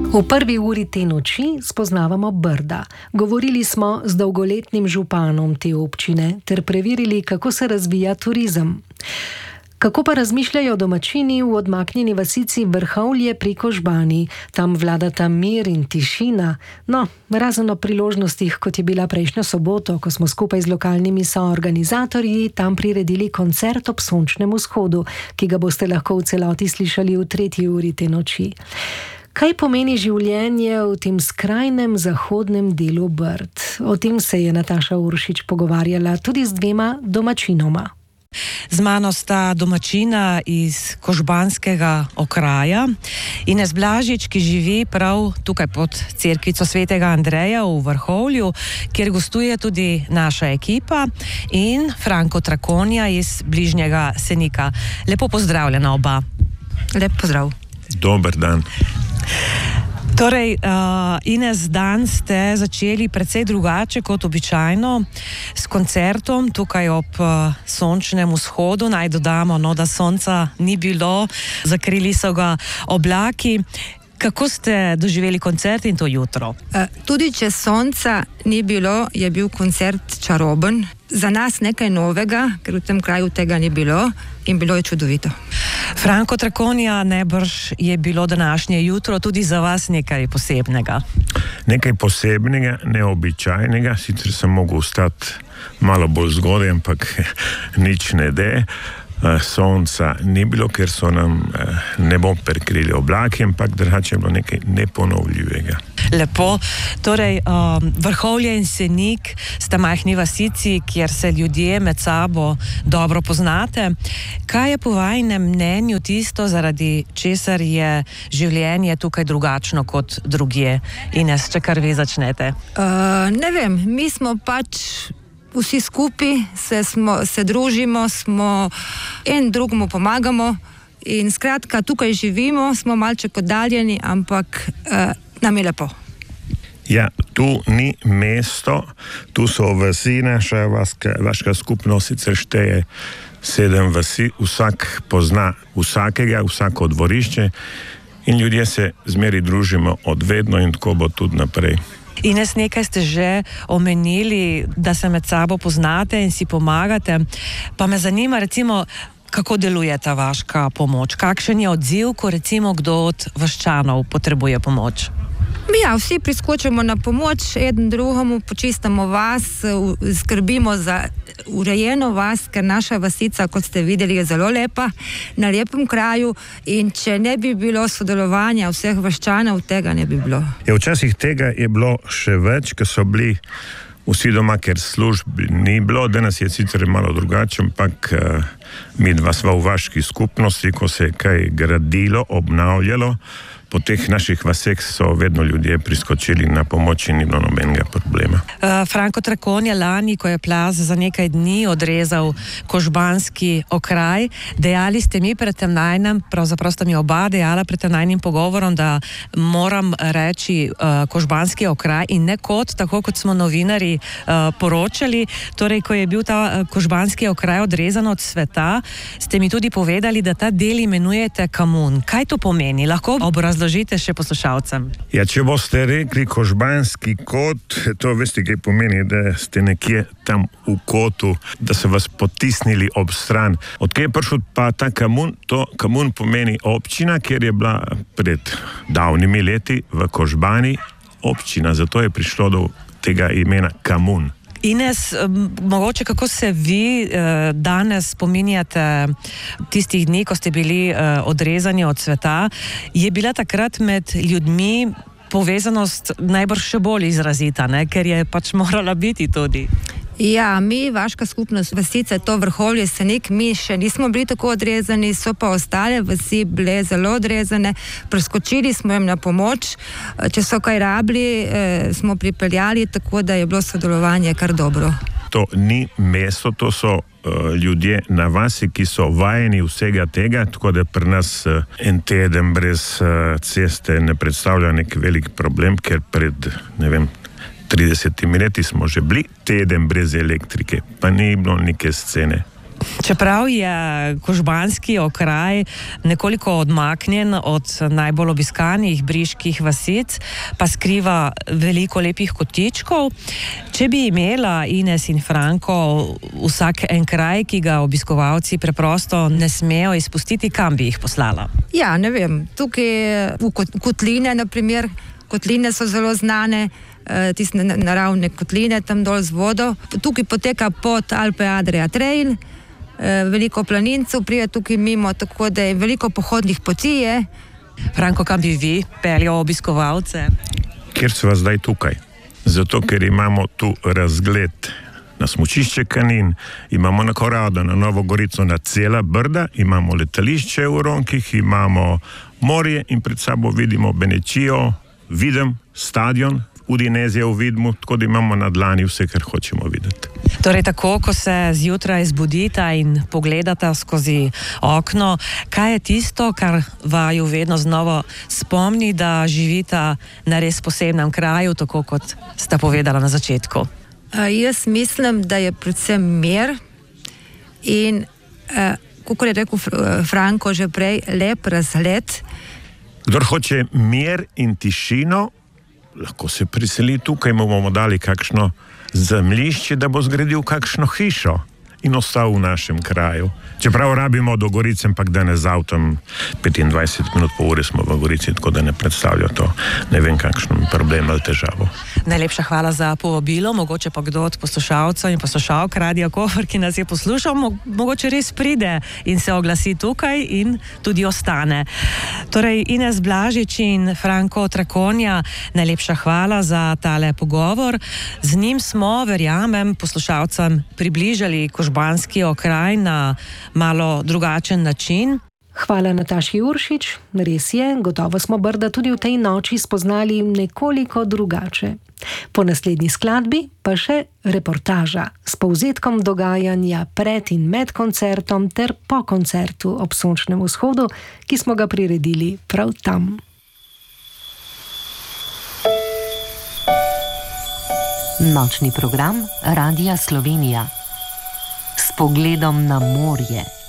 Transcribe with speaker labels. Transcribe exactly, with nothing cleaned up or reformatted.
Speaker 1: V prvi uri te noči spoznavamo Brda. Govorili smo z dolgoletnim županom te občine ter preverili, kako se razvija turizem. Kako pa razmišljajo domačini v odmaknjeni vasici Vrhovlje pri Kožbani? Tam vladata mir in tišina. No, razen o priložnostih, kot je bila prejšnjo soboto, ko smo skupaj z lokalnimi soorganizatorji tam priredili koncert ob sončnem vzhodu, ki ga boste lahko v celoti slišali v tretji uri te noči. Kaj pomeni življenje v tem skrajnem zahodnem delu Brd? O tem se je Nataša Uršič pogovarjala tudi z dvema domačinoma.
Speaker 2: Z mano sta domačina iz kožbanskega okraja, Ines Blažič, ki živi prav tukaj pod cerkvico svetega Andreja v Vrhovlju, kjer gostuje tudi naša ekipa, in Franko Trakonja iz bližnjega Senika. Lepo pozdravljena oba.
Speaker 3: Lep pozdrav.
Speaker 4: Dober dan.
Speaker 2: Torej, uh, Ines, dan ste začeli precej drugače kot običajno s koncertom tukaj ob uh, sončnem vzhodu. Naj dodamo, no, da sonca ni bilo, zakrili so ga oblaki. Kako ste doživeli koncert in to jutro?
Speaker 3: Uh, tudi če sonca ni bilo, je bil koncert čaroben. Za nas nekaj novega, ker v tem kraju tega ni bilo in bilo je čudovito.
Speaker 2: Franko Trakonja, najbrž je bilo današnje jutro tudi za vas nekaj posebnega.
Speaker 4: Nekaj posebnega, neobičajnega, sicer sem mogel ostati malo bolj zgodaj, ampak nič ne de. Sonca ni bilo, ker so nam nebo prekrili oblaki, ampak drugače je bilo nekaj neponovljivega.
Speaker 2: Lepo. Torej, um, Vrhovlje in Senik sta majhni vasici, kjer se ljudje med sabo dobro poznate. Kaj je po vajinem mnenju tisto, zaradi česar je življenje tukaj drugačno kot drugje? Ines, če kar vi začnete.
Speaker 3: Uh, ne vem, mi smo pač vsi skupaj, se, smo, se družimo, smo en drugemu pomagamo in skratka tukaj živimo, smo malček oddaljeni, ampak uh, nam je lepo.
Speaker 4: Ja, tu ni mesto, tu so vasi, naša vaška, vaška skupnost sicer šteje sedem vasi, vsak pozna vsakega, vsako dvorišče in ljudje se zmeri družimo od vedno in tako bo tudi naprej.
Speaker 2: Ines, nekaj ste že omenili, da se med sabo poznate in si pomagate, pa me zanima recimo, kako deluje ta vaška pomoč? Kakšen je odziv, ko recimo kdo od vaščanov potrebuje pomoč?
Speaker 3: Ja, vsi priskočimo na pomoč, eden drugemu, počistimo vas, skrbimo za urejeno vas, ker naša vasica, kot ste videli, je zelo lepa, na lepem kraju in če ne bi bilo sodelovanja vseh vaščanov, tega ne bi bilo.
Speaker 4: Ja, včasih tega je bilo še več, ker so bili vsi doma, ker služb ni bilo, danes je sicer malo drugače, ampak uh, mi dva sva v vaški skupnosti, ko se je kaj gradilo, obnavljalo, po teh naših vaseh so vedno ljudje priskočili na pomoč in ni bilo nobenega problema.
Speaker 2: Uh, Franko Trakonja, lani, ko je plaz za nekaj dni odrezal kožbanski okraj, dejali ste mi pred tem najnem, pravzaprav sta mi oba dejala pred tem najnim pogovorom, da moram reči uh, kožbanski okraj in ne kot, tako kot smo novinari uh, poročali. Torej, ko je bil ta uh, kožbanski okraj odrezan od sveta, ste mi tudi povedali, da ta del imenujete Kamun. Kaj to pomeni? Lahko obrazložite Zložite še poslušalcem.
Speaker 4: Ja, če boste rekli kožbanski kot, to veste, kaj pomeni, da ste nekje tam v kotu, da se vas potisnili ob stran. Odkaj je prišel pa ta Kamun? To Kamun pomeni občina, kjer je bila pred davnimi leti v Kožbani občina, zato je prišlo do tega imena Kamun.
Speaker 2: Ines, mogoče kako se vi eh, danes spominjate tistih dni, ko ste bili eh, odrezani od sveta, je bila takrat med ljudmi povezanost najbrž še bolj izrazita, ne? Ker je pač morala biti tudi.
Speaker 3: Ja, mi, vaška skupnost vasice, to Vrhovlje, Senik, mi še nismo bili tako odrezani, so pa ostale vasi bile zelo odrezane, preskočili smo jim na pomoč, če so kaj rabili, eh, smo pripeljali, tako da je bilo sodelovanje kar dobro.
Speaker 4: To ni mesto, to so uh, ljudje na vasi, ki so vajeni vsega tega, tako da pri nas uh, en teden brez uh, ceste ne predstavlja nek velik problem, ker pred, ne vem, tridesetimi leti smo že bili teden brez elektrike, pa ni bilo neke scene.
Speaker 2: Čeprav je kožbanski okraj nekoliko odmaknjen od najbolj obiskanih briških vasic, pa skriva veliko lepih kotičkov. Če bi imela Ines in Franko vsak en kraj, ki ga obiskovalci preprosto ne smejo izpustiti, kam bi jih poslala?
Speaker 3: Ja, ne vem, tukaj v kotline, naprimer, kotline so zelo znane, tiste naravne kotline tam dol z vodo. Tukaj poteka pot Alpe Adria Trail, veliko planincev prije tukaj mimo, tako da je veliko pohodnih poti je.
Speaker 2: Franko, kam bi vi peljal obiskovalce?
Speaker 4: Kjer sva zdaj tukaj? Zato, ker imamo tu razgled na smučišče Kanin, imamo na Korado, na Novo Gorico, na cela Brda, imamo letališče v Ronkih, imamo morje in pred sabo vidimo Benečijo, Videm, stadion, Udinezija v Vidmu, tako da imamo na dlani vse, kar hočemo videti.
Speaker 2: Torej, tako, ko se zjutraj zbudita in pogledata skozi okno, kaj je tisto, kar vaju vedno znova spomni, da živita na res posebnem kraju, tako kot sta povedala na začetku?
Speaker 3: Uh, jaz mislim, da je predvsem mir in, uh, kako je rekel Franko že prej, lep razgled.
Speaker 4: Kdor hoče mir in tišino, lahko se priseli tukaj, mu bomo dali kakšno zemljišče, da bo zgradil kakšno hišo in ostal v našem kraju. Čeprav rabimo do Gorice, ampak da ne z avtom petindvajset minut po uri smo v Gorici, tako da ne predstavlja to ne vem kakšen problem ali težavo.
Speaker 2: Najlepša hvala za povabilo, mogoče pa kdo od poslušalcev in poslušalk Radia Koper, ki nas je poslušal, mo mogoče res pride in se oglasi tukaj in tudi ostane. Torej, Ines Blažič in Franko Trakonja, najlepša hvala za tale pogovor. Z njim smo, verjamem, poslušalcem približali kožbanski okraj na malo drugačen način.
Speaker 1: Hvala Nataši Uršič, res je, gotovo smo Brda tudi v tej noči spoznali nekoliko drugače. Po naslednji skladbi pa še reportaža s povzetkom dogajanja pred in med koncertom ter po koncertu ob sončnem vzhodu, ki smo ga priredili prav tam.
Speaker 5: Nočni program Radia Slovenija s pogledom na morje.